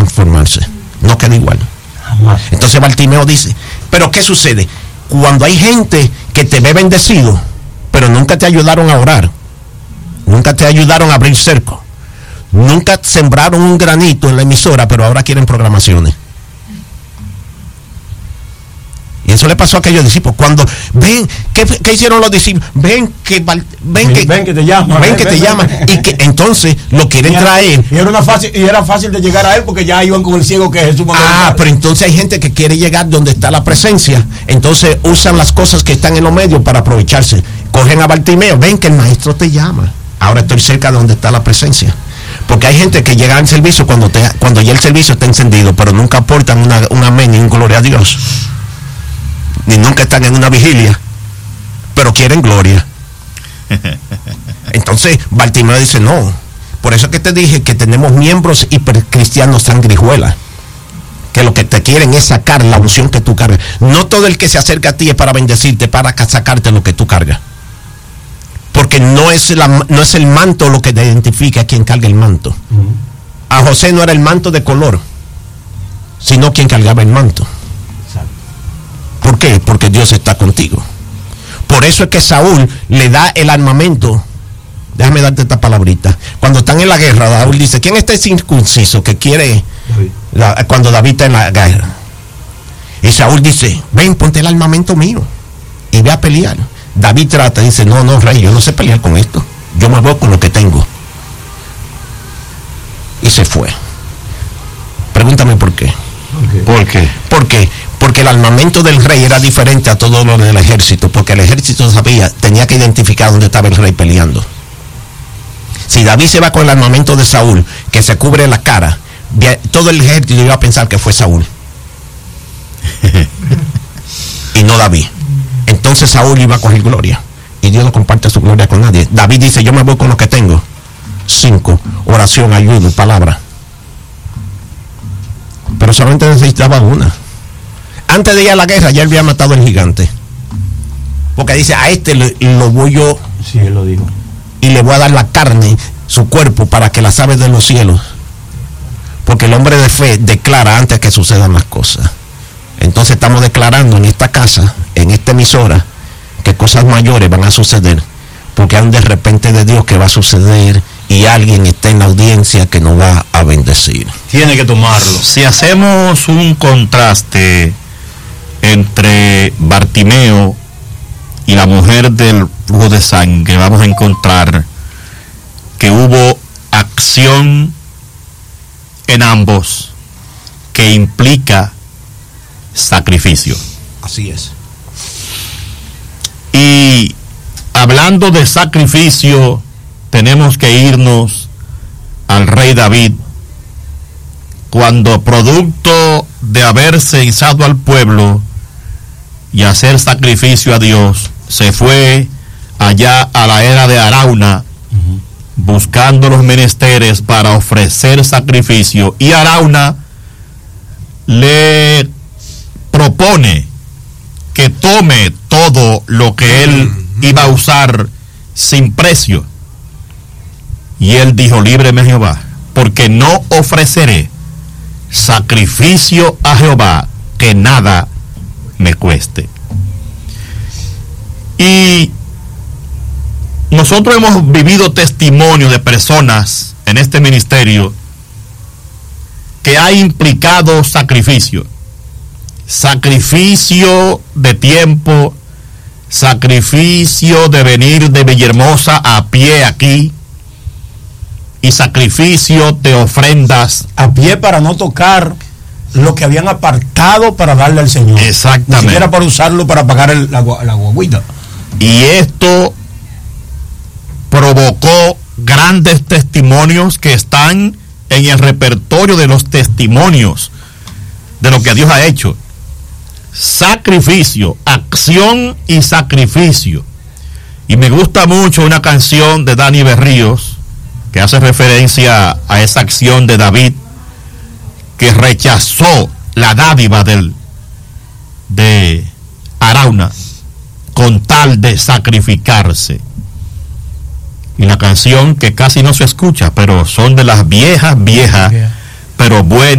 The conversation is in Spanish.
transformarse, no queda igual. Entonces Bartimeo dice, pero ¿qué sucede? Cuando hay gente que te ve bendecido, pero nunca te ayudaron a orar, nunca te ayudaron a abrir cerco, nunca sembraron un granito en la emisora, pero ahora quieren programaciones. Y eso le pasó a aquellos discípulos. Cuando ven, ¿qué hicieron los discípulos? Ven que te llaman. Y que entonces lo quieren traer. Y era fácil de llegar a él porque ya iban con el ciego que Jesús mandó. Pero entonces hay gente que quiere llegar donde está la presencia. Entonces usan las cosas que están en los medios para aprovecharse. Cogen a Bartimeo, ven que el maestro te llama. Ahora estoy cerca de donde está la presencia. Porque hay gente que llega al servicio cuando ya el servicio está encendido, pero nunca aportan un amén y un gloria a Dios. Ni nunca están en una vigilia, pero quieren gloria. Entonces Bartimeo dice, no, por eso es que te dije que tenemos miembros hipercristianos sangrijuelas, que lo que te quieren es sacar la unción que tú cargas. No todo el que se acerca a ti es para bendecirte, para sacarte lo que tú cargas, porque no es el manto lo que te identifica a quien carga el manto. A José no era el manto de color, sino quien cargaba el manto. ¿Por qué? Porque Dios está contigo. Por eso es que Saúl le da el armamento. Déjame darte esta palabrita. Cuando están en la guerra, Saúl dice, ¿quién está circunciso que quiere cuando David está en la guerra? Y Saúl dice, ven, ponte el armamento mío y ve a pelear. David trata y dice, no, rey, yo no sé pelear con esto. Yo me voy con lo que tengo. Y se fue. Pregúntame por qué. ¿Por qué? ¿Por qué? Porque el armamento del rey era diferente a todo lo del ejército, porque el ejército tenía que identificar dónde estaba el rey peleando. Si David se va con el armamento de Saúl, que se cubre la cara, todo el ejército iba a pensar que fue Saúl y no David. Entonces Saúl iba a coger gloria y Dios no comparte su gloria con nadie. David dice, yo me voy con lo que tengo. 5, oración, ayuno, palabra. Pero solamente necesitaba una. Antes de ir a la guerra ya él había matado al gigante, porque dice, a este lo voy yo, sí, él lo dijo, y le voy a dar la carne, su cuerpo, para que las aves de los cielos, porque el hombre de fe declara antes que sucedan las cosas. Entonces estamos declarando en esta casa, en esta emisora, que cosas mayores van a suceder, porque hay un de repente de Dios que va a suceder y alguien está en la audiencia que nos va a bendecir. Tiene que tomarlo. Si hacemos un contraste entre Bartimeo y la mujer del flujo de sangre, vamos a encontrar que hubo acción en ambos que implica sacrificio. Así es. Y hablando de sacrificio, tenemos que irnos al rey David, cuando producto de haberse izado al pueblo y hacer sacrificio a Dios, se fue allá a la era de Arauna, buscando los menesteres para ofrecer sacrificio, y Arauna le propone que tome todo lo que él iba a usar sin precio, y él dijo, líbreme Jehová, porque no ofreceré sacrificio a Jehová que nada me cueste. Y nosotros hemos vivido testimonio de personas en este ministerio que ha implicado sacrificio de tiempo, sacrificio de venir de Villahermosa a pie aquí, y sacrificio de ofrendas a pie para no tocar lo que habían apartado para darle al Señor. Exactamente. Ni siquiera para usarlo para pagar la guaguita. Y esto provocó grandes testimonios que están en el repertorio de los testimonios de lo que Dios ha hecho. Sacrificio, acción y sacrificio. Y me gusta mucho una canción de Dani Berríos que hace referencia a esa acción de David, que rechazó la dádiva de Arauna con tal de sacrificarse. Y la canción, que casi no se escucha, pero son de las viejas, pero buenas.